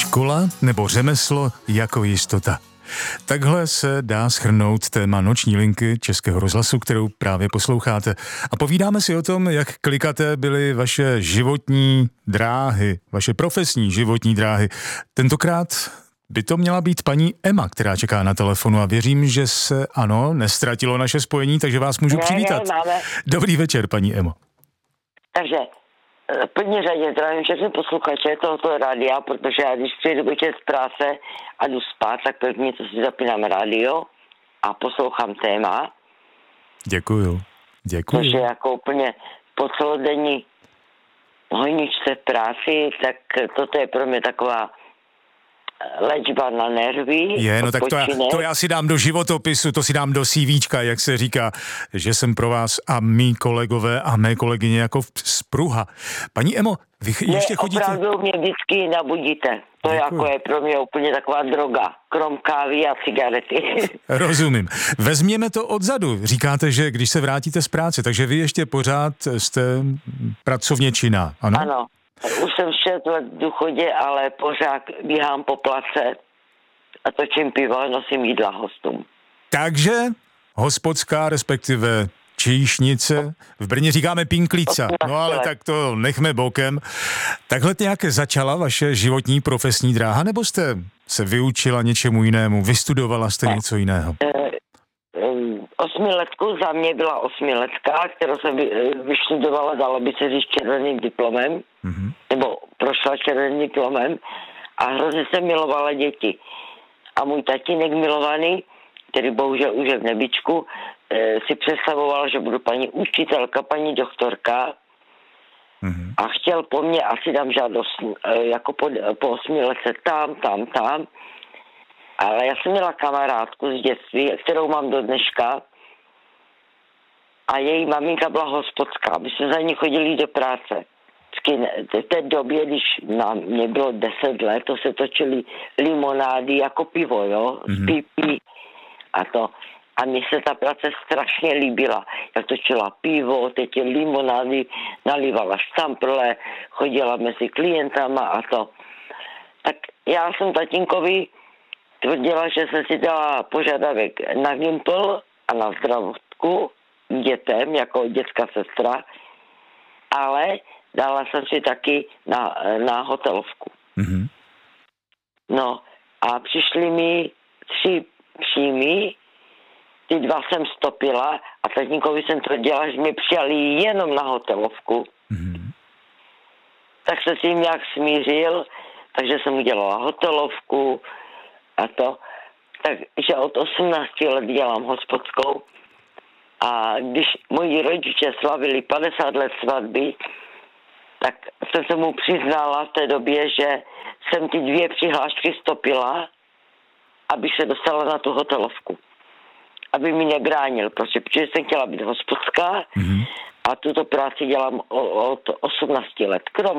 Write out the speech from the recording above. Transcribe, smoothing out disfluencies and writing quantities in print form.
Škola nebo řemeslo jako jistota. Takhle se dá shrnout téma Noční linky Českého rozhlasu, kterou právě posloucháte. A povídáme si o tom, jak klikaté byly vaše životní dráhy, vaše profesní životní dráhy. Tentokrát by to měla být paní Emma, která čeká na telefonu a věřím, že se, nestratilo naše spojení, takže vás můžu přivítat. Máme. Dobrý večer, paní Emo. Takže v první řadě zdravím všechny posluchače tohoto rádia, protože já když přijdu večer z práce a jdu spát, tak první, co si zapínám rádio a poslouchám téma. Děkuju. Což je jako úplně po celodenní hojničce v práci, tak toto je pro mě taková léčba na nervy. No tak to já si dám do životopisu, to si dám do CVčka, jak se říká, že jsem pro vás a mý kolegové a mé kolegyně jako spruha. Paní Emo, vy ještě chodíte... Opravdu mě vždycky nabudíte. To jako je pro mě úplně taková droga, krom kávy a cigarety. Rozumím. Vezměme to odzadu. Říkáte, že když se vrátíte z práce, takže vy ještě pořád jste pracovně činná, ano? Ano. Už jsem 6 let v důchodě, ale pořád bíhám po place a točím pivo a nosím jídla hostům. Takže hospodská, respektive číšnice, v Brně říkáme pinklíca, no ale tak to nechme bokem. Takhle nějak začala vaše životní profesní dráha, nebo jste se vyučila něčemu jinému, vystudovala jste něco jiného? 8letku za mě byla 8letka, kterou jsem vyštudovala, dalo by se říct červeným diplomem, nebo prošla červeným diplomem a hrozně jsem milovala děti. A můj tatínek milovaný, který bohužel už je v nebičku, si představoval, že budu paní učitelka, paní doktorka a chtěl po mně asi dám žádost jako po 8 letce tam. Ale já jsem měla kamarádku z dětství, kterou mám do dneška a její maminka byla hospodská, aby se za ní chodili do práce. V té době, když mě bylo 10 let, to se točily limonády jako pivo, jo, z pipí a to. A mně se ta práce strašně líbila. Jak točila pivo, teď limonády, nalívala štamprle, chodila mezi klientama a to. Tak já jsem tatínkovi tvrdila, že jsem si dala požadavek na Gimpl a na zdravotku dětem, jako dětská sestra, ale dala jsem si taky na hotelovku. No a přišli mi 3 příjmy, ty 2 jsem stopila a tatínkovi jsem tvrdila, že mi přijali jenom na hotelovku. Tak se s tím nějak smířil, takže jsem udělala hotelovku a to. Takže od 18 let dělám hospodskou a když moji rodiče slavili 50 let svatby, tak jsem se mu přiznala v té době, že jsem ty 2 přihlášky stopila, abych se dostala na tu hotelovku. Aby mi nebránil, protože jsem chtěla být hospodská a tuto práci dělám od 18 let. Krom